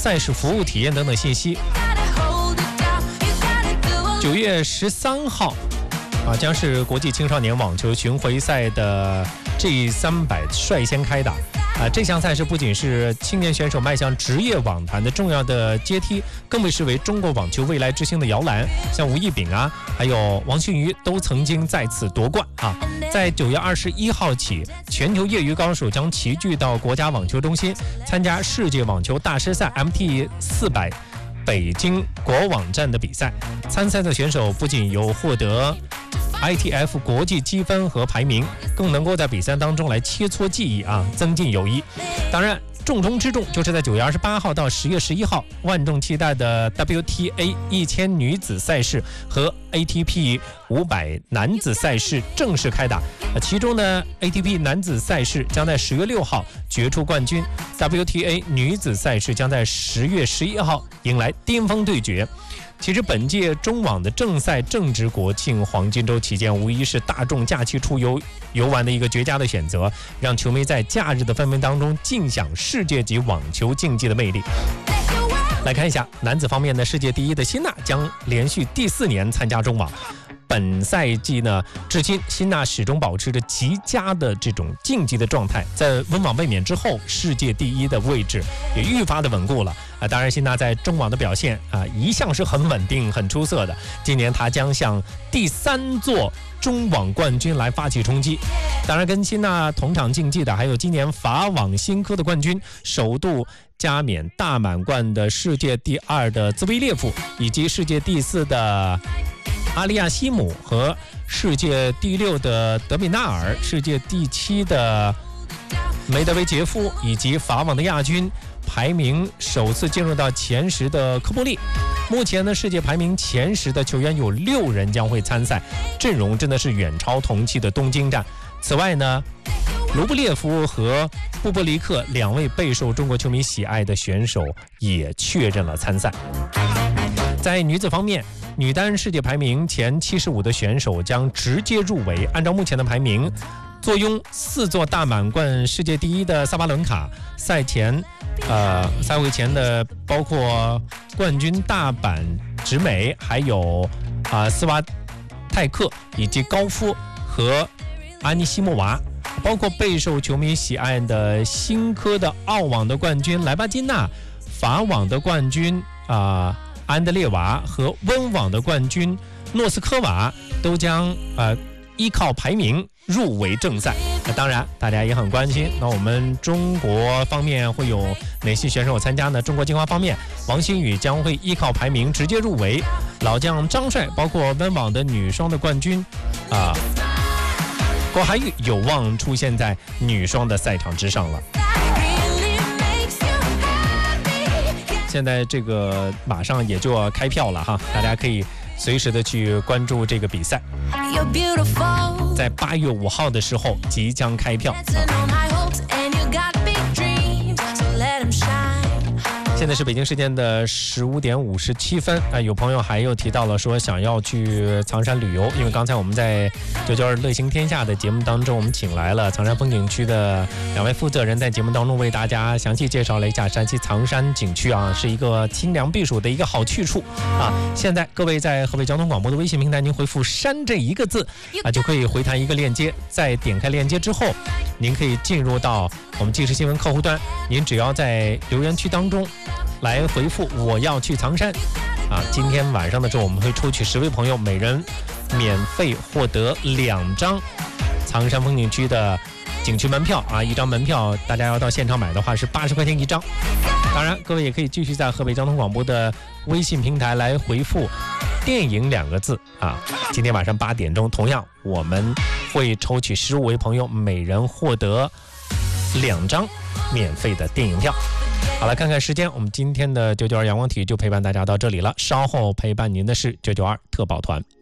赛事服务体验等等信息。9月13号将是国际青少年网球巡回赛的 G300 率先开打。这项赛事不仅是青年选手迈向职业网坛的重要的阶梯，更被视为中国网球未来之星的摇篮。像吴亦丙还有王馨予都曾经在此夺冠在9月21号起，全球业余高手将齐聚到国家网球中心，参加世界网球大师赛 MT400 北京国网站的比赛。参赛的选手不仅有获得ITF 国际积分和排名，更能够在比赛当中来切磋技艺增进友谊。当然重中之重就是在9月28号到10月11号，万众期待的 WTA 1000女子赛事和 ATP 500男子赛事正式开打。其中呢 ATP 男子赛事将在10月6号决出冠军， WTA 女子赛事将在10月11号迎来巅峰对决。其实本届中网的正赛正值国庆黄金周期间，无疑是大众假期出游玩的一个绝佳的选择，让球迷在假日的氛围当中尽享世界级网球竞技的魅力。来看一下男子方面的世界第一的辛纳将连续第4年参加中网。本赛季呢，至今辛纳始终保持着极佳的这种竞技的状态，在温网卫冕之后，世界第一的位置也愈发的稳固了当然辛纳在中网的表现一向是很稳定很出色的，今年他将向第3座中网冠军来发起冲击。当然跟辛纳同场竞技的还有今年法网新科的冠军，首度加冕大满贯的世界第2的兹维列夫，以及世界第4的阿利亚西姆和世界第6的德比纳尔，世界第7的梅德韦杰夫，以及法网的亚军，排名首次进入到前10的科波利。目前呢，世界排名前10的球员有6人将会参赛，阵容真的是远超同期的东京站。此外呢，卢布列夫和布波利克2位备受中国球迷喜爱的选手也确认了参赛。在女子方面，女单世界排名前75的选手将直接入围。按照目前的排名，坐拥4座大满贯世界第一的萨巴伦卡，赛会前的包括冠军大阪直美，还有斯瓦泰克以及高夫和阿尼西莫娃，包括备受球迷喜爱的新科的澳网的冠军莱巴金娜，法网的冠军安德烈娃和温网的冠军诺斯科娃都将依靠排名入围正赛。当然大家也很关心，那我们中国方面会有哪些选手参加呢？中国金花方面，王馨予将会依靠排名直接入围，老将张帅包括温网的女双的冠军郭海宇有望出现在女双的赛场之上了。现在这个马上也就要开票了大家可以随时的去关注这个比赛，在8月5号的时候即将开票现在是北京时间的15点57分有朋友还有提到了说想要去藏山旅游，因为刚才我们在992乐行天下的节目当中，我们请来了藏山风景区的2位负责人，在节目当中为大家详细介绍了一下山西藏山景区是一个清凉避暑的一个好去处现在各位在河北交通广播的微信平台，您回复山这1个字就可以回弹一个链接，在点开链接之后，您可以进入到我们即时新闻客户端，您只要在留言区当中来回复我要去藏山今天晚上的时候我们会抽取10位朋友，每人免费获得2张藏山风景区的景区门票1张门票大家要到现场买的话是80块钱1张。当然各位也可以继续在河北交通广播的微信平台来回复电影2个字今天晚上8点钟，同样我们会抽取15位朋友，每人获得2张免费的电影票。好了，看看时间，我们今天的992阳光体育就陪伴大家到这里了，稍后陪伴您的是992特保团。